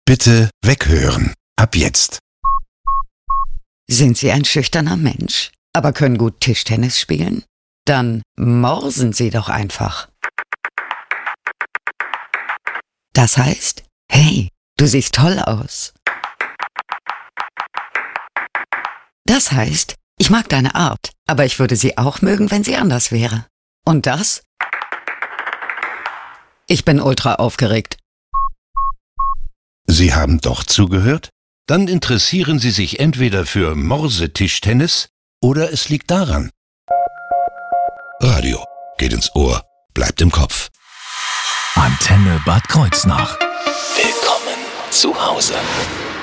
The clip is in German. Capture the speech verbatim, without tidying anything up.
Bitte weghören. Ab jetzt. Sind Sie ein schüchterner Mensch, aber können gut Tischtennis spielen? Dann morsen Sie doch einfach. Das heißt, hey, du siehst toll aus. Das heißt, ich mag deine Art, aber ich würde sie auch mögen, wenn sie anders wäre. Und das? Ich bin ultra aufgeregt. Sie haben doch zugehört? Dann interessieren Sie sich entweder für Morsetischtennis oder es liegt daran. Radio geht ins Ohr, bleibt im Kopf. Antenne Bad Kreuznach. Willkommen zu Hause.